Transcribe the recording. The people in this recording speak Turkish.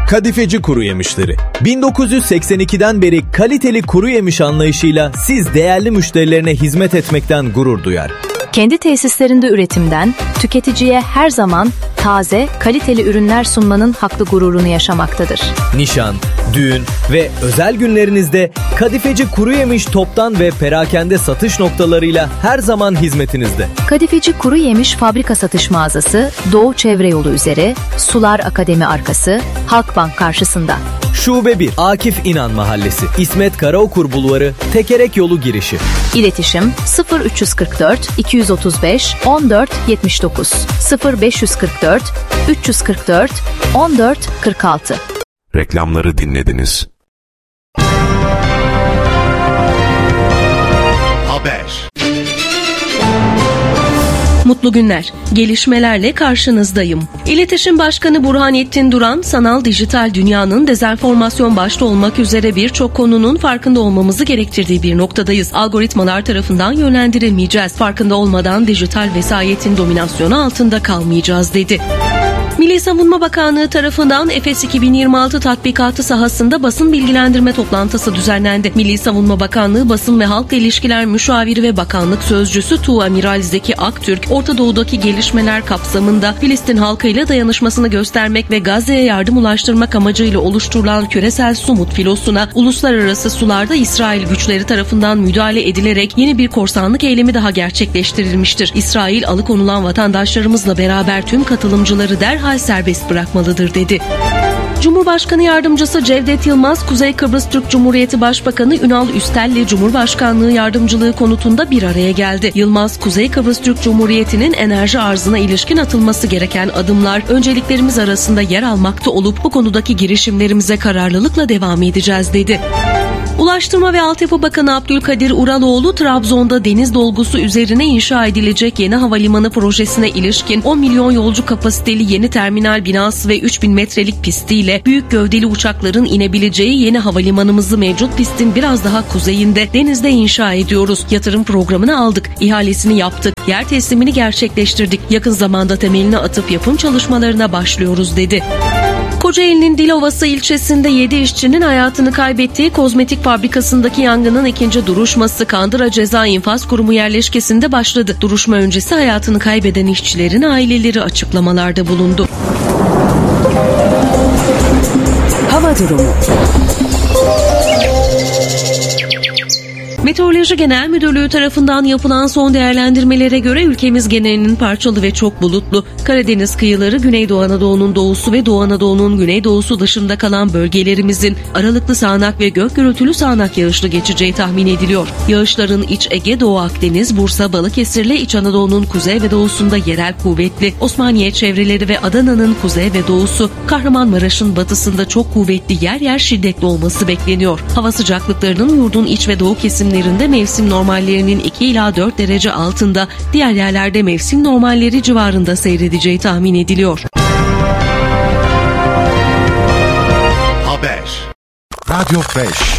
Kadifeci Kuru Yemişleri. 1982'den beri kaliteli kuru yemiş anlayışıyla siz değerli müşterilerine hizmet etmekten gurur duyar. Kendi tesislerinde üretimden tüketiciye her zaman taze, kaliteli ürünler sunmanın haklı gururunu yaşamaktadır. Nişan, düğün ve özel günlerinizde Kadifeci Kuru Yemiş toptan ve perakende satış noktalarıyla her zaman hizmetinizde. Kadifeci Kuru Yemiş fabrika satış mağazası Doğu Çevre Yolu üzeri, Sular Akademi arkası, Halkbank karşısında. Şube 1, Akif İnan Mahallesi, İsmet Karaokur Bulvarı, Tekerek Yolu girişi. İletişim 0344 235 14 79 0544 344 14 46. Reklamları dinlediniz. Haber. Mutlu günler. Gelişmelerle karşınızdayım. İletişim Başkanı Burhanettin Duran, sanal dijital dünyanın dezenformasyon başta olmak üzere birçok konunun farkında olmamızı gerektirdiği bir noktadayız. Algoritmalar tarafından yönlendirilmeyeceğiz. Farkında olmadan dijital vesayetin dominasyonu altında kalmayacağız dedi. Milli Savunma Bakanlığı tarafından Efes 2026 tatbikatı sahasında basın bilgilendirme toplantısı düzenlendi. Milli Savunma Bakanlığı Basın ve Halk İlişkiler Müşaviri ve Bakanlık Sözcüsü Tuğamiral Zeki Aktürk, Orta Doğu'daki gelişmeler kapsamında Filistin halkıyla dayanışmasını göstermek ve Gazze'ye yardım ulaştırmak amacıyla oluşturulan küresel Sumut filosuna uluslararası sularda İsrail güçleri tarafından müdahale edilerek yeni bir korsanlık eylemi daha gerçekleştirilmiştir. İsrail alıkonulan vatandaşlarımızla beraber tüm katılımcıları derhal serbest bırakmalıdır dedi. Cumhurbaşkanı Yardımcısı Cevdet Yılmaz, Kuzey Kıbrıs Türk Cumhuriyeti Başbakanı Ünal Üstel'le Cumhurbaşkanlığı yardımcılığı konutunda bir araya geldi. Yılmaz, Kuzey Kıbrıs Türk Cumhuriyeti'nin enerji arzına ilişkin atılması gereken adımlar önceliklerimiz arasında yer almakta olup bu konudaki girişimlerimize kararlılıkla devam edeceğiz dedi. Ulaştırma ve Altyapı Bakanı Abdülkadir Uraloğlu, Trabzon'da deniz dolgusu üzerine inşa edilecek yeni havalimanı projesine ilişkin 10 milyon yolcu kapasiteli yeni terminal binası ve 3000 metrelik pistiyle büyük gövdeli uçakların inebileceği yeni havalimanımızı mevcut pistin biraz daha kuzeyinde denizde inşa ediyoruz. Yatırım programını aldık, ihalesini yaptık, yer teslimini gerçekleştirdik. Yakın zamanda temelini atıp yapım çalışmalarına başlıyoruz dedi. Kocaeli'nin Dilovası ilçesinde 7 işçinin hayatını kaybettiği kozmetik fabrikasındaki yangının ikinci duruşması Kandıra Ceza İnfaz Kurumu yerleşkesinde başladı. Duruşma öncesi hayatını kaybeden işçilerin aileleri açıklamalarda bulundu. Hava durumu. Meteoroloji Genel Müdürlüğü tarafından yapılan son değerlendirmelere göre ülkemiz genelinin parçalı ve çok bulutlu. Karadeniz kıyıları, Güneydoğu Anadolu'nun doğusu ve Doğu Anadolu'nun güneydoğusu dışında kalan bölgelerimizin aralıklı sağanak ve gök gürültülü sağanak yağışlı geçeceği tahmin ediliyor. Yağışların İç Ege, Doğu Akdeniz, Bursa, Balıkesir'le İç Anadolu'nun kuzey ve doğusunda yerel kuvvetli, Osmaniye çevreleri ve Adana'nın kuzey ve doğusu, Kahramanmaraş'ın batısında çok kuvvetli, yer yer şiddetli olması bekleniyor. Hava sıcaklıklarının yurdun iç ve doğu kesimlerinde mevsim normallerinin 2 ila 4 derece altında, diğer yerlerde mevsim normalleri civarında seyredeceği tahmin ediliyor. Haber. Radyo 5.